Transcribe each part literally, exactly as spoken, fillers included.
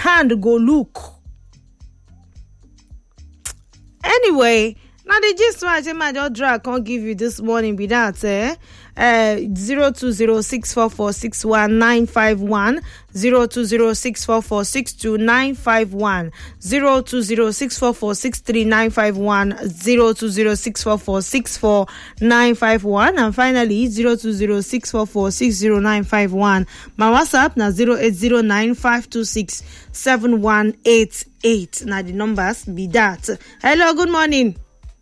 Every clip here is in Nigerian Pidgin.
hand go look. Anyway, now the gist I say my just drag can't give you this morning be that eh uh zero two zero six four four six one nine five one zero two zero six four four six two nine five one zero two zero six four four six three nine five one zero two zero six four four six four nine five one and finally zero two zero six four four six zero nine five one. My WhatsApp na zero eight zero nine five two six seven one eight eight. Now the numbers be that. Hello, good morning.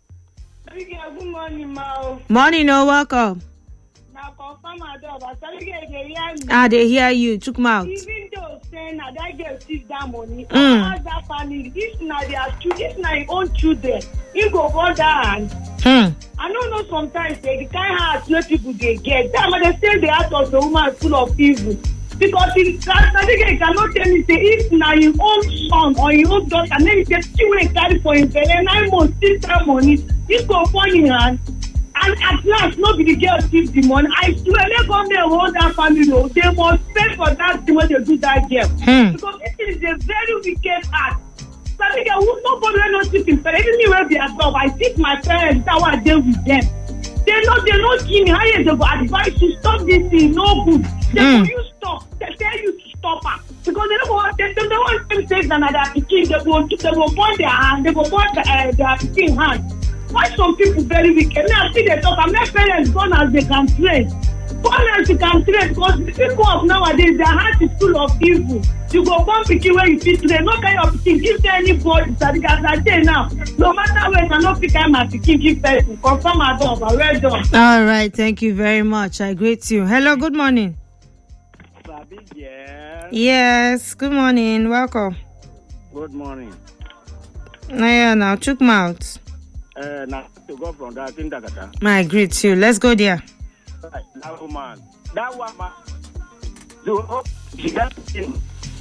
Good morning, Ma. Morning, no welcome. Now confirm adult. I tell you, they hear me. Ah, they hear you. Took them out. Even though saying that I get six that money, Mm. all that family, this now their children, this now your own children. You go go down. Hmm. I don't know sometimes they the kind heart no people they get. That when they say the heart of the woman is full of evil. Because it certificate cannot tell me say if now your own son or your own daughter, and then you say she will carry for him belly nine months, six that money, this go upon your hand. And at last, nobody the girl keep the money. I swear, they come there hold that family. Though. They must pay for that thing when they do that girl. Hmm. Because this is a very wicked act. So I think nobody will not sit in. But even me will be at home. I teach my parents how I deal with them. They know they not give me how they go advise you stop this thing. No good. They Mm. will you stop. They tell you to stop her. Because they don't want they, they don't want them to take another picking. They will they will point their hand. They will point the, uh, their picking hand. Why some people very wicked? Now see they talk. I'm not parents gone as they can train. Gone as they can train because the people of nowadays their heart is full of evil. You go born picking where you fit train. No kind of picking give to anybody. So because I say now, no matter where, cannot pick I'm a picking give person. Confirm my dog. I well done. All right, thank you very much. I greet you. Hello, good morning. Sabi, yes. Yes, good morning. Welcome. Good morning. Yeah, now took them out. Uh, now to go from that in Dakota. I greet you. Let's go there. Right, that woman, that woman, you hope she got in.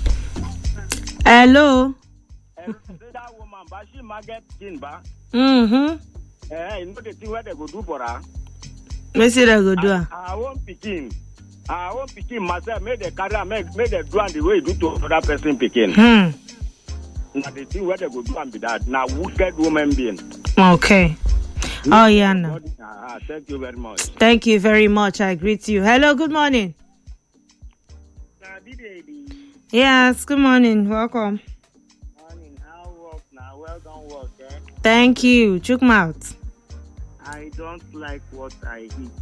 Hello. And that woman, but she might get in, but Mm-hmm. eh, you know the thing where they go do for her. Let's see that go do. I, I won't picking. I won't picking myself. Make the carry, make make the do and the way you do to other person picking. Hmm. Now the thing where they go do and be that. Now wicked woman being. Okay. Oh, yeah, no. Ah, thank you very much. Thank you very much. I greet you. Hello, good morning. Sabi, baby. Yes, good morning. Welcome. Morning, how work now? Well done work, eh? Thank you. Took them out. I don't like what I eat.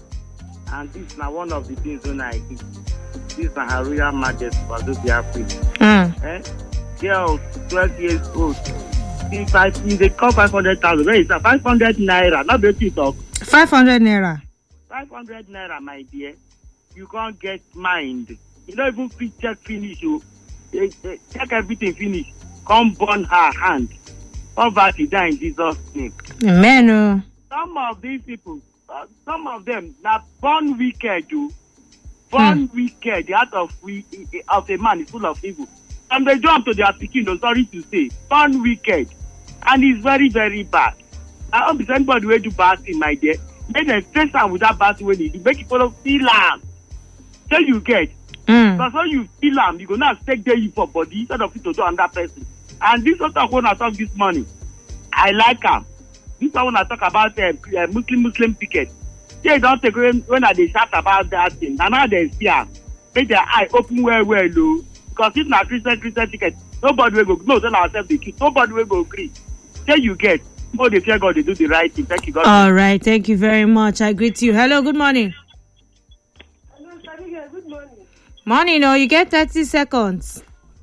And this is now one of the things when I eat. This is her Royal Majesty for those Africa. Mm. Eh? Girl, twelve years old. If I see they call five hundred thousand, where is that? five hundred naira, not beauty talk. five hundred naira. five hundred naira, my dear. You can't get mind. You don't even fit check finish. You eh, eh, check everything finish. Come burn her hand. Poverty die in Jesus' name. Amen. Oh. Some of these people, uh, some of them, now born wicked, you. Born hmm. wicked. The heart of we of a man is full of evil. And they jump to their picking, no, sorry to say. Born wicked. And it's very, very bad. I hope if anybody will do bad thing, my dear, make them face am with that bad thing when you do. Make people feel am. Till you get. Mm. Because when you feel am, you go now take the you for body instead of it to do another person. And this sort of when I talk this morning, I like am. This one when I talk about uh, uh, Muslim Muslim ticket. They don't take when, when I they chat about that thing. And now they see am. Make their eye open well, well, low. Because if not Christian Christian ticket, nobody will go. No, tell ourselves the truth. Nobody will go agree. Till you get. Oh, they fear God, they do the right thing. Thank you, God. All right. Thank you very much. I greet you. Hello, good morning. Hello, Sadiga, good morning. Morning, oh, you get thirty seconds.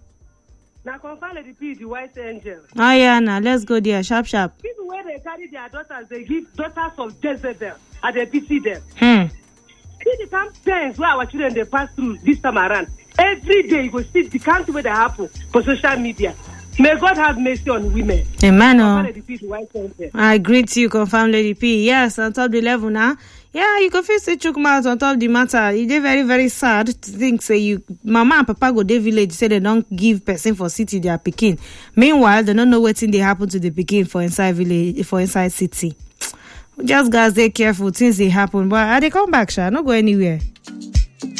Now confirm the P, the white angel. Oh, yeah, now let's go there. Sharp, sharp. People where they carry their daughters, they give daughters of Jezebel and they pity them. Hmm. See the kind of pains where our children they pass through this time around. Every day you go see the country where they happen for social media. May God have mercy on women. Amen. Oh. Confirm the P, the white angel. I greet you, confirm Lady P. Yes, on top the level now. Yeah, you can feel say chook mouth on top the matter. It is very, very sad to think say you mama and papa go to village say they don't give person for city their pikin. Meanwhile, they don't know what thing they happen to the pikin for inside village for inside city. Just guys, they careful things they happen. But I they come back, sha, not go anywhere.